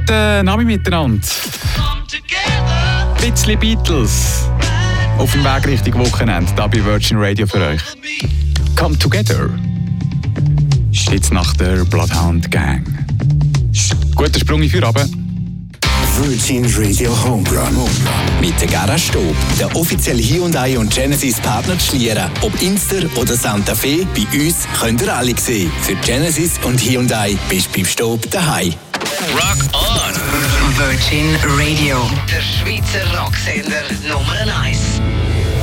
Guten Abend miteinander. Ein bisschen Beatles auf dem Weg Richtung Wochenende, da bei Virgin Radio für euch. Come Together. Jetzt nach der Bloodhound Gang. Guter Sprung in Feierabend. Virgin Radio Homerun. Mit der Garage Stob, der offizielle Hyundai und Genesis Partner zu Schlieren. Ob Inster oder Santa Fe, bei uns könnt ihr alle sehen. Für Genesis und Hyundai bist du beim Stob daheim. Rock on! Virgin Radio, der Schweizer Rocksender Nummer 1.